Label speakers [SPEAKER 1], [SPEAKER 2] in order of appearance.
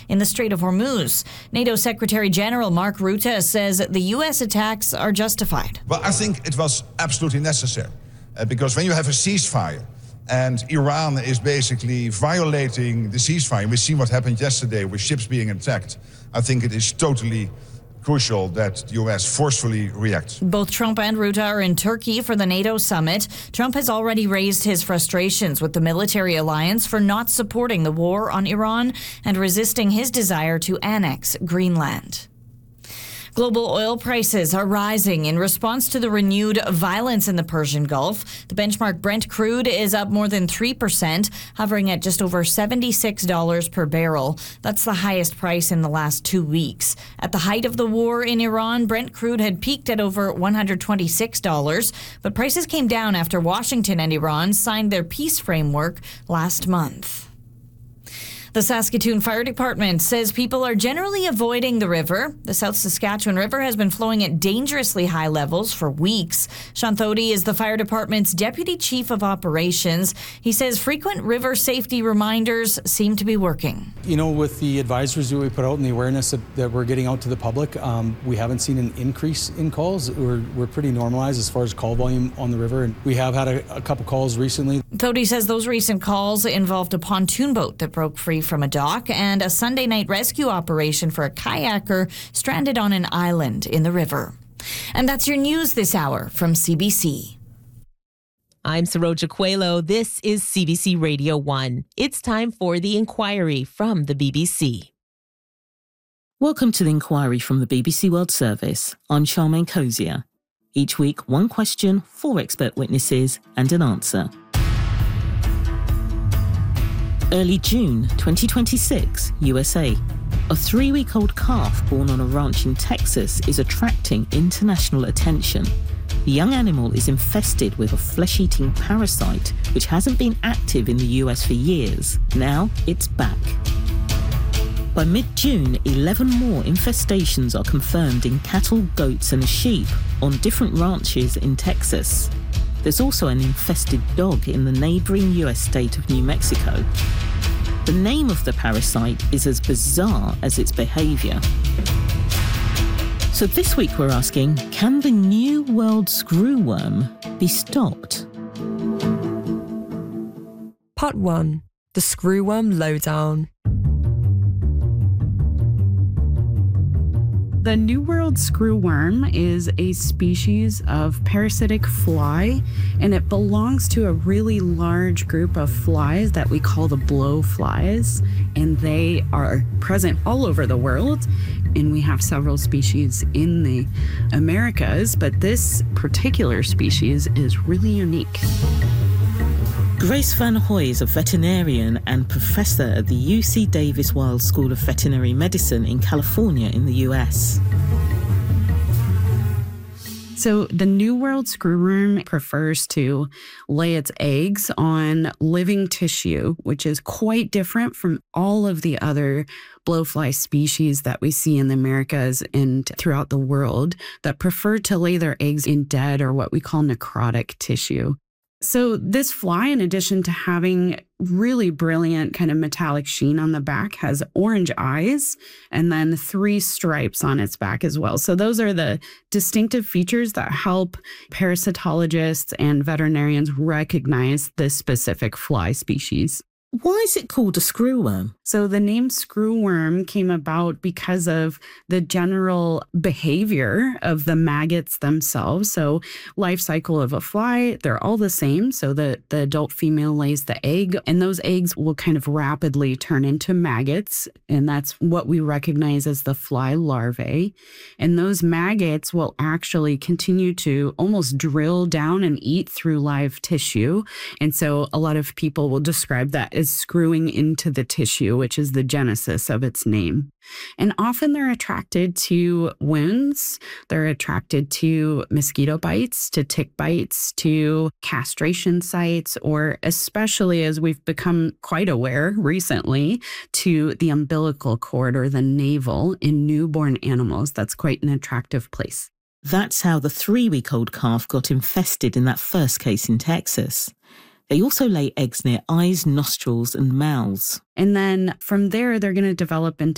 [SPEAKER 1] in the Strait of Hormuz. NATO Secretary General Mark Rutte says the U.S. attacks are justified.
[SPEAKER 2] Well, I think it was absolutely necessary because when you have a ceasefire and Iran is basically violating the ceasefire, we see what happened yesterday with ships being attacked. I think it is totally crucial that the U.S. forcefully reacts.
[SPEAKER 1] Both Trump and Rutte are in Turkey for the NATO summit. Trump has already raised his frustrations with the military alliance for not supporting the war on Iran and resisting his desire to annex Greenland. Global oil prices are rising in response to the renewed violence in the Persian Gulf. The benchmark Brent crude is up more than 3%, hovering at just over $76 per barrel. That's the highest price in the last 2 weeks. At the height of the war in Iran, Brent crude had peaked at over $126, but prices came down after Washington and Iran signed their peace framework last month. The Saskatoon Fire Department says people are generally avoiding the river. The South Saskatchewan River has been flowing at dangerously high levels for weeks. Sean Thody is the fire department's deputy chief of operations. He says frequent river safety reminders seem to be working.
[SPEAKER 3] You know, with the advisories that we put out and the awareness that we're getting out to the public, we haven't seen an increase in calls. We're pretty normalized as far as call volume on the river, and we have had a couple calls recently.
[SPEAKER 1] Thody says those recent calls involved a pontoon boat that broke free from a dock and a Sunday night rescue operation for a kayaker stranded on an island in the river. And that's your news this hour from CBC.
[SPEAKER 4] I'm Saroja Coelho. This is CBC Radio 1. It's time for The Inquiry from the BBC.
[SPEAKER 5] Welcome to The Inquiry from the BBC World Service. I'm Charmaine Cozier. Each week, one question, 4 expert witnesses, and an answer. Early June 2026, USA. A 3-week-old calf born on a ranch in Texas is attracting international attention. The young animal is infested with a flesh-eating parasite which hasn't been active in the US for years. Now it's back. By mid-June, 11 more infestations are confirmed in cattle, goats and sheep on different ranches in Texas. There's also an infested dog in the neighbouring US state of New Mexico. The name of the parasite is as bizarre as its behaviour. So this week we're asking, can the New World screwworm be stopped?
[SPEAKER 6] Part 1. The Screwworm Lowdown.
[SPEAKER 7] The New World screwworm is a species of parasitic fly, and it belongs to a really large group of flies that we call the blowflies, and they are present all over the world, and we have several species in the Americas, but this particular species is really unique.
[SPEAKER 5] Grace Van Hoy is a veterinarian and professor at the UC Davis Weill School of Veterinary Medicine in California in the US.
[SPEAKER 7] So the New World screwworm prefers to lay its eggs on living tissue, which is quite different from all of the other blowfly species that we see in the Americas and throughout the world that prefer to lay their eggs in dead or what we call necrotic tissue. So this fly, in addition to having really brilliant kind of metallic sheen on the back, has orange eyes and then 3 stripes on its back as well. So those are the distinctive features that help parasitologists and veterinarians recognize this specific fly species.
[SPEAKER 5] Why is it called a screwworm?
[SPEAKER 7] So the name screwworm came about because of the general behavior of the maggots themselves. So life cycle of a fly, they're all the same. So the adult female lays the egg, and those eggs will kind of rapidly turn into maggots. And that's what we recognize as the fly larvae. And those maggots will actually continue to almost drill down and eat through live tissue. And so a lot of people will describe that as screwing into the tissue, which is the genesis of its name. And often they're attracted to wounds, they're attracted to mosquito bites, to tick bites, to castration sites, or especially, as we've become quite aware recently, to the umbilical cord or the navel in newborn animals. That's quite an attractive place.
[SPEAKER 5] That's how the 3-week-old calf got infested in that first case in Texas. They also lay eggs near eyes, nostrils, and mouths.
[SPEAKER 7] And then from there, they're going to develop into